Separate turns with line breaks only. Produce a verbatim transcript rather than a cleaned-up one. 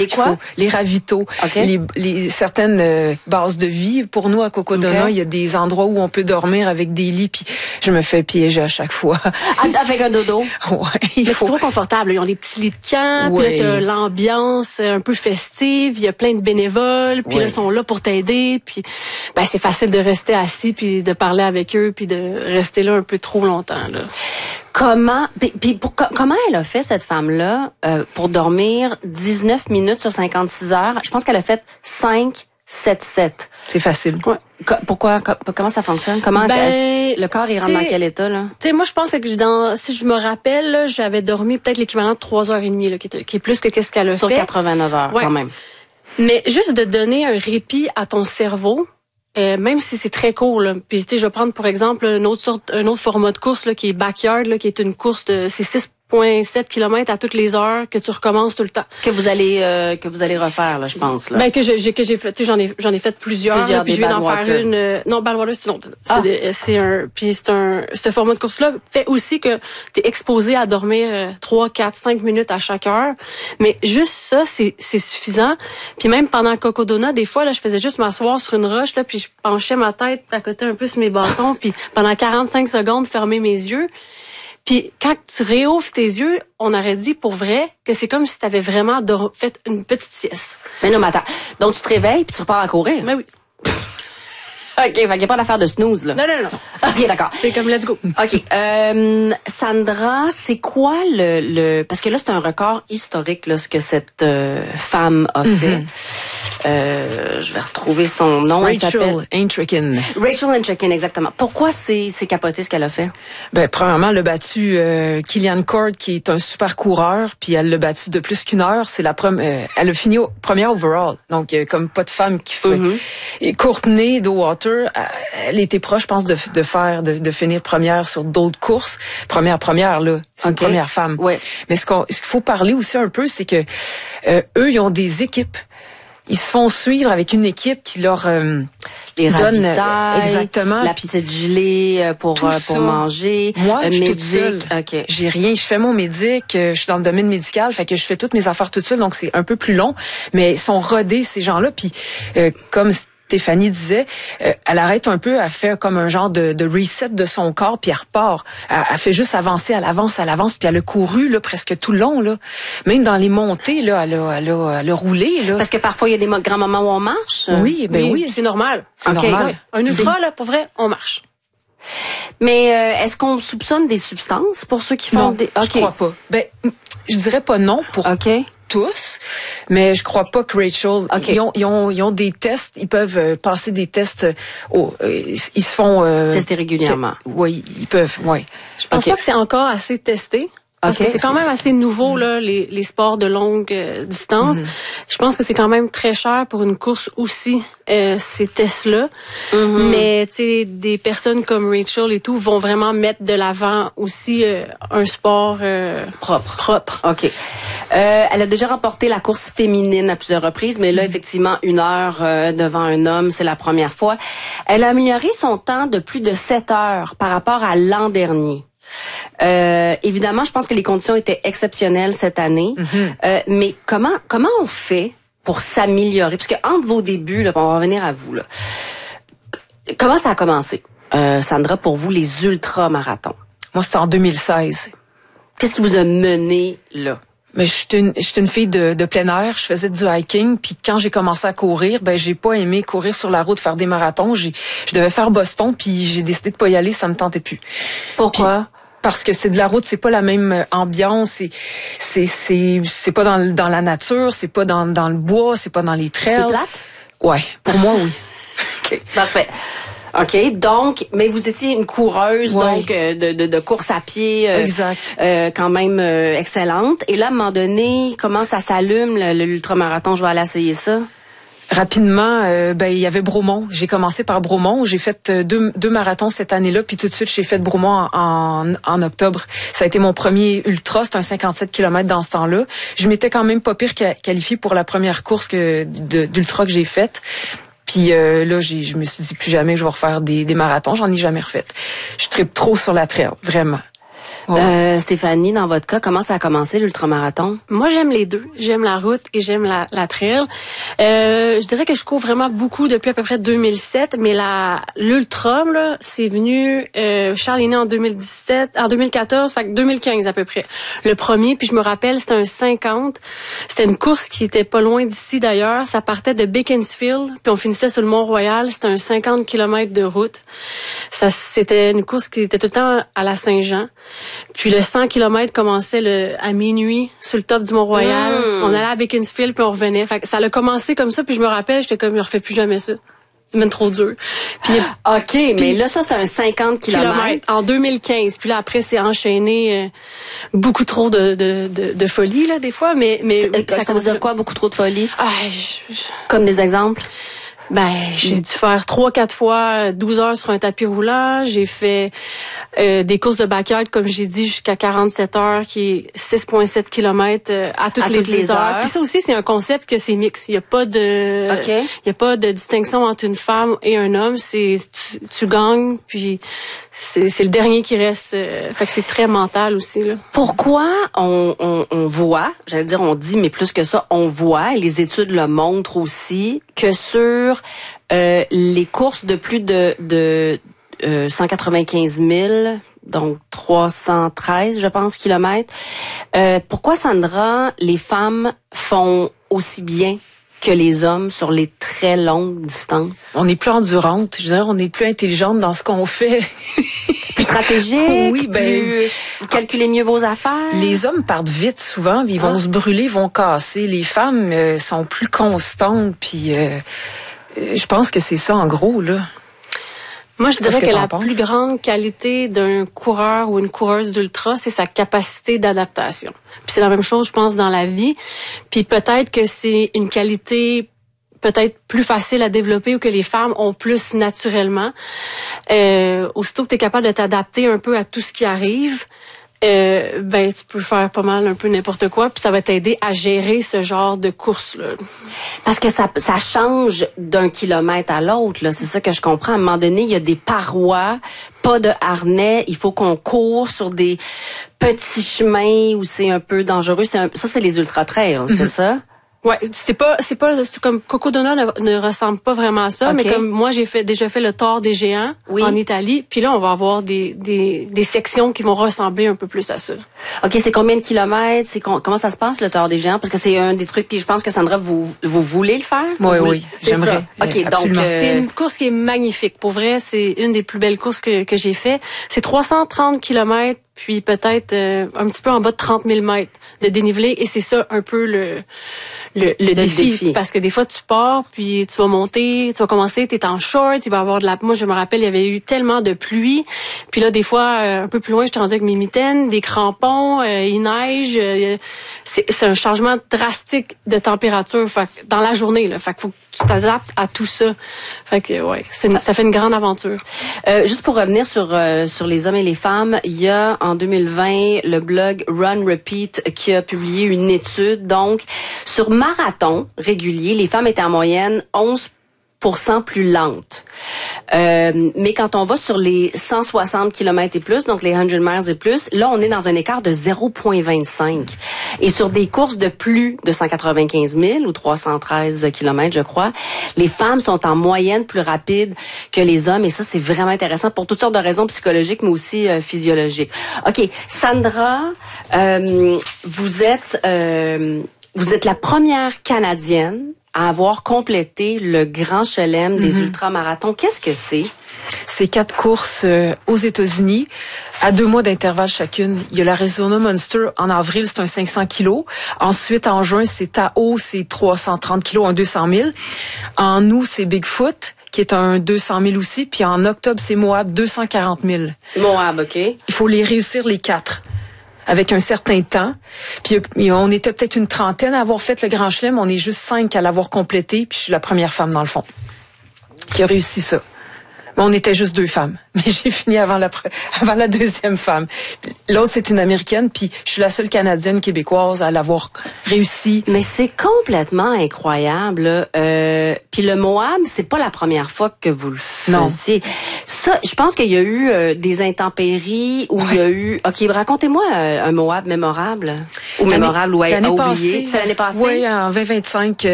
les
qu'il
quoi?
faut. Les ravitaux.
Okay.
Les, les, certaines euh, bases de vie. Pour nous, à Cocodona, okay. il y a des endroits où on peut dormir avec des lits, puis je me fais piéger à chaque fois.
Avec un dodo?
Ouais. Il
Mais
faut...
c'est trop confortable. Ils ont des petits lits de camp,
ouais.
puis là, t'as l'ambiance un peu festive, il y a plein de bénévoles, puis ouais. là, ils sont là pour t'aider, puis ben, c'est facile de rester assis, puis de parler avec eux, puis de rester là un peu trop longtemps, là.
Comment, puis, puis pour, comment elle a fait, cette femme-là, euh, pour dormir dix-neuf minutes sur cinquante-six heures? Je pense qu'elle a fait cinq, sept, sept.
C'est facile.
Ouais. Pourquoi, comment ça fonctionne? Comment
ben,
le corps, il rentre dans quel état, là?
Tu sais, moi, je pense que dans, si je me rappelle, là, j'avais dormi peut-être l'équivalent de trois heures et demie, là, qui est, qui est plus que qu'est-ce qu'elle a
sur
fait.
Sur quatre-vingt-neuf heures, ouais. quand même.
Mais juste de donner un répit à ton cerveau, Euh, même si c'est très court, là. Puis tu sais, je vais prendre pour exemple une autre sorte, un autre format de course là, qui est backyard, là, qui est une course de c'est six virgule sept kilomètres à toutes les heures que tu recommences tout le temps.
Que vous allez euh, que vous allez refaire là, je pense là.
Ben que j'ai que j'ai fait, tu sais, j'en ai j'en ai fait plusieurs.
Plusieurs
là, puis je vais en faire une. Euh, non, Badwater c'est non.
Ah.
C'est, c'est un puis c'est un ce format de course là fait aussi que tu es exposé à dormir euh, trois, quatre, cinq minutes à chaque heure. Mais juste ça c'est c'est suffisant. Puis même pendant Cocodona, des fois là, je faisais juste m'asseoir sur une roche là, puis je penchais ma tête à côté un peu sur mes bâtons, puis pendant quarante-cinq secondes fermer mes yeux. Puis quand tu réouvres tes yeux, on aurait dit pour vrai que c'est comme si tu avais vraiment dor- fait une petite sieste.
Mais non, mais attends. Donc tu te réveilles puis tu repars à courir?
Ben oui.
OK, fait qu'il n'y a pas d'affaire de snooze, là.
Non, non, non.
OK, d'accord.
C'est comme let's go.
OK. Euh, Sandra, c'est quoi le, le... Parce que là, c'est un record historique, là, ce que cette euh, femme a mm-hmm. fait. Euh, je vais retrouver son nom.
Rachel Intrikin.
Rachel Intrikin, exactement. Pourquoi c'est, c'est capoté ce qu'elle a fait?
Ben, premièrement, elle a battu euh, Kilian Cord, qui est un super coureur, puis elle l'a battu de plus qu'une heure. C'est la première. Euh, elle a fini au, première overall, donc euh, comme pas de femme qui fait. Mm-hmm. Et Courtney Dauwalter, elle était proche, je pense, de, de faire, de, de finir première sur d'autres courses. Première, première là, c'est okay. Une première femme.
Ouais.
Mais ce, qu'on, ce qu'il faut parler aussi un peu, c'est que euh, eux, ils ont des équipes. Ils se font suivre avec une équipe qui leur euh,
les
donne
euh,
exactement
la petite gelée pour euh, pour manger.
Moi,
euh,
je suis
médic.
toute seule.
Okay.
J'ai rien. Je fais mon médic. Euh, je suis dans le domaine médical, fait que je fais toutes mes affaires toute seule. Donc c'est un peu plus long, mais ils sont rodés ces gens-là. Puis euh, comme Stéphanie disait, euh, elle arrête un peu, elle fait comme un genre de, de reset de son corps, puis elle repart. Elle, elle fait juste avancer, elle avance, elle avance, puis elle a couru là presque tout le long là. Même dans les montées là, elle a, elle a, elle a roulé là.
Parce que parfois il y a des grands moments où on marche.
Oui, ben oui,
oui. c'est normal.
C'est
okay.
normal.
Oui. Un ultra là, pour vrai, on marche.
Mais euh, est-ce qu'on soupçonne des substances pour ceux qui font
non,
des
okay. Je crois pas. Ben je dirais pas non pour
okay.
tous, mais je crois pas que Rachel.
Okay.
Ils ont, ils ont, ils ont des tests. Ils peuvent euh, passer des tests. Au, euh, ils se font euh,
tester régulièrement.
Te, oui, ils peuvent. Oui.
Je pense okay. pas que c'est encore assez testé. Parce okay. que c'est quand même assez nouveau, là, les, les sports de longue euh, distance. Mm-hmm. Je pense que c'est quand même très cher pour une course aussi, euh, ces tests-là. Mm-hmm. Mais, tu sais, des personnes comme Rachel et tout vont vraiment mettre de l'avant aussi euh, un sport euh,
propre.
propre.
OK. Euh, elle a déjà remporté la course féminine à plusieurs reprises, mais là, mm-hmm. effectivement, une heure euh, devant un homme, c'est la première fois. Elle a amélioré son temps de plus de sept heures par rapport à l'an dernier. Euh, évidemment, je pense que les conditions étaient exceptionnelles cette année. Mm-hmm. Euh, mais comment comment on fait pour s'améliorer? Parce que entre vos débuts, là, on va revenir à vous. Là, comment ça a commencé, euh, Sandra, pour vous, les ultramarathons?
Moi, c'était en deux mille seize.
Qu'est-ce qui vous a mené là?
Mais j'étais une, j'étais une fille de, de plein air, je faisais du hiking, puis quand j'ai commencé à courir, ben j'ai pas aimé courir sur la route, faire des marathons. J'ai, je devais faire Boston, puis j'ai décidé de pas y aller, ça me tentait plus.
Pourquoi?
Puis, parce que c'est de la route, c'est pas la même ambiance, c'est c'est c'est c'est pas dans dans la nature, c'est pas dans dans le bois, c'est pas dans les trails.
C'est plate?
Ouais, pour moi oui.
OK, parfait. OK, donc, mais vous étiez une coureuse,
ouais.
donc, euh, de, de, de course à pied. Euh,
exact.
Euh, quand même euh, excellente. Et là, à un moment donné, comment ça s'allume, le, l'ultramarathon? Je vais aller essayer ça.
Rapidement, euh, ben il y avait Bromont. J'ai commencé par Bromont. J'ai fait euh, deux, deux marathons cette année-là, puis tout de suite j'ai fait Bromont en, en, en octobre. Ça a été mon premier ultra. C'est un cinquante-sept kilomètres dans ce temps-là. Je m'étais quand même pas pire qualifiée pour la première course que de, d'ultra que j'ai faite. Puis euh, là, j'ai, je me suis dit plus jamais que je vais refaire des, des marathons. J'en ai jamais refait. Je tripe trop sur la trail, vraiment. Ouais.
Euh, Stéphanie, dans votre cas, comment ça a commencé l'ultramarathon?
Moi, j'aime les deux. J'aime la route et j'aime la, la trail. Euh, je dirais que je cours vraiment beaucoup depuis à peu près deux mille sept, mais la l'ultram, là, c'est venu... Euh, Charles est né en deux mille dix-sept, en deux mille quatorze, fait que deux mille quinze à peu près. Le premier, puis je me rappelle, c'était un cinquante. C'était une course qui était pas loin d'ici d'ailleurs. Ça partait de Beaconsfield, puis on finissait sur le Mont-Royal. C'était un cinquante kilomètres de route. Ça, c'était une course qui était tout le temps à la Saint-Jean. Puis le cent kilomètres commençait le, à minuit sur le top du Mont-Royal. Mmh. On allait à Beaconsfield puis on revenait. Fait que ça a commencé comme ça. Puis je me rappelle, j'étais comme, je refais plus jamais ça. C'est même trop dur. Puis,
OK, puis, mais là, ça, c'est un cinquante kilomètres.
En deux mille quinze. Puis là, après, c'est enchaîné euh, beaucoup trop de, de, de, de folie, là, des fois. Mais, mais
ça, ça veut dire quoi, beaucoup trop de folie?
Ah, je, je...
Comme des exemples?
Ben, j'ai dû faire trois, quatre fois douze heures sur un tapis roulant. J'ai fait euh, des courses de backyard, comme j'ai dit, jusqu'à quarante-sept heures, qui est six virgule sept kilomètres euh, à toutes,
à
les,
toutes les heures.
heures. Puis ça aussi, c'est un concept que c'est mix. Il y a pas de,
okay.
il y a pas de distinction entre une femme et un homme. C'est tu, tu gagnes, puis c'est, c'est le dernier qui reste. Euh, fait que c'est très mental aussi là.
Pourquoi on, on, on voit, j'allais dire on dit, mais plus que ça, on voit, et les études le montrent aussi, que sur euh, les courses de plus de, de euh, cent quatre-vingt-quinze mille, donc trois cent treize, je pense, kilomètres, euh, pourquoi, Sandra, les femmes font aussi bien que les hommes sur les très longues distances?
On est plus endurante, je veux dire, on est plus intelligente dans ce qu'on fait.
Plus stratégique,
oui, ben,
plus, vous calculez mieux vos affaires.
Les hommes partent vite souvent, puis ils vont
ah.
se brûler, ils vont casser. Les femmes euh, sont plus constantes, puis euh, je pense que c'est ça en gros là.
Moi, je dirais que,
que
la
penses?
plus grande qualité d'un coureur ou une coureuse d'ultra, c'est sa capacité d'adaptation. Puis c'est la même chose, je pense, dans la vie. Puis peut-être que c'est une qualité peut-être plus facile à développer ou que les femmes ont plus naturellement. Euh, aussitôt que tu es capable de t'adapter un peu à tout ce qui arrive, euh, ben tu peux faire pas mal un peu n'importe quoi, puis ça va t'aider à gérer ce genre de course-là.
Parce que ça, ça change d'un kilomètre à l'autre, là. C'est ça que je comprends. À un moment donné, il y a des parois, pas de harnais. Il faut qu'on court sur des petits chemins où c'est un peu dangereux. C'est un, ça, c'est les ultra-trails, mm-hmm. c'est ça?
Ouais, c'est pas, c'est pas, c'est comme Cocodona ne, ne ressemble pas vraiment à ça, okay. mais comme moi j'ai fait déjà fait le Tour des Géants oui. en Italie, puis là on va avoir des, des des sections qui vont ressembler un peu plus à ça.
Ok, c'est combien de kilomètres? C'est comment ça se passe le Tour des Géants? Parce que c'est un des trucs, puis je pense que Sandra vous vous voulez le faire?
Oui,
vous,
oui, j'aimerais.
Ça. Ok,
absolument.
donc euh...
c'est une course qui est magnifique. Pour vrai, c'est une des plus belles courses que que j'ai fait. C'est trois cent trente kilomètres. Puis peut-être euh, un petit peu en bas de trente mille mètres de dénivelé. Et c'est ça un peu le le, le, le défi, défi. Parce que des fois, tu pars, puis tu vas monter, tu vas commencer, tu es en short, il va y avoir de la... Moi, je me rappelle, il y avait eu tellement de pluie. Puis là, des fois, euh, un peu plus loin, j'étais rendue avec mes mitaines, des crampons, euh, il neige. Euh, c'est, c'est un changement drastique de température fait que, dans la journée. Là, fait qu'il faut que tu t'adaptes à tout ça. Fait que, ouais, c'est une, ça fait une grande aventure.
Euh, juste pour revenir sur euh, sur les hommes et les femmes, il y a en deux mille vingt le blog Run Repeat qui a publié une étude. Donc, sur marathon régulier, les femmes étaient en moyenne onze pour cent plus lentes. Euh, mais quand on va sur les cent soixante kilomètres et plus, donc les cent miles et plus, là, on est dans un écart de zéro virgule vingt-cinq. Et sur des courses de plus de cent quatre-vingt-quinze mille ou trois cent treize kilomètres, je crois, les femmes sont en moyenne plus rapides que les hommes. Et ça, c'est vraiment intéressant pour toutes sortes de raisons psychologiques, mais aussi euh, physiologiques. OK. Sandra, euh, vous êtes... Euh, Vous êtes la première Canadienne à avoir complété le Grand Chelem des mm-hmm. ultramarathons. Qu'est-ce que c'est?
C'est quatre courses euh, aux États-Unis, à deux mois d'intervalle chacune. Il y a l'Arizona Monster en avril, c'est un cinq cents kilos. Ensuite, en juin, c'est Tahoe, c'est trois cent trente kilos, un deux cent mille. En août, c'est Bigfoot, qui est un deux cent mille aussi. Puis en octobre, c'est Moab, deux cent quarante mille.
Moab, OK.
Il faut les réussir les quatre, avec un certain temps. Puis on était peut-être une trentaine à avoir fait le Grand Chelem. On est juste cinq à l'avoir complété. Puis je suis la première femme, dans le fond, qui a réussi ça. On était juste deux femmes, mais j'ai fini avant la avant la deuxième femme. L'autre, c'est une Américaine, puis je suis la seule Canadienne québécoise à l'avoir réussi.
Mais c'est complètement incroyable. Euh, puis le Moab, c'est pas la première fois que vous le faisiez.
Non.
Ça, je pense qu'il y a eu euh, des intempéries où ouais. il y a eu. Ok, racontez-moi euh, un Moab mémorable ou mémorable ou à oublier. C'est l'année passée.
Oui, en vingt vingt-cinq.